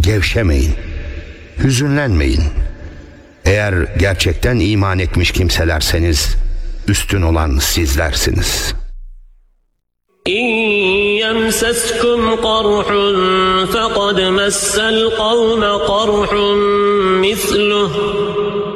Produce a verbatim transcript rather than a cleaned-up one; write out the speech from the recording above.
Gevşemeyin, hüzünlenmeyin. Eğer gerçekten iman etmiş kimselerseniz, üstün olan sizlersiniz. İn yemseskum qarhun faqad messel kavme qarhun misluh